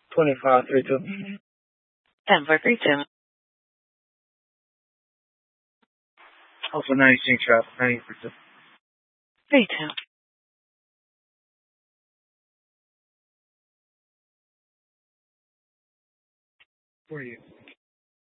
25, 32. 10-4-3-2. Also 96 traffic, 90 for 2. 3-2. Where are you?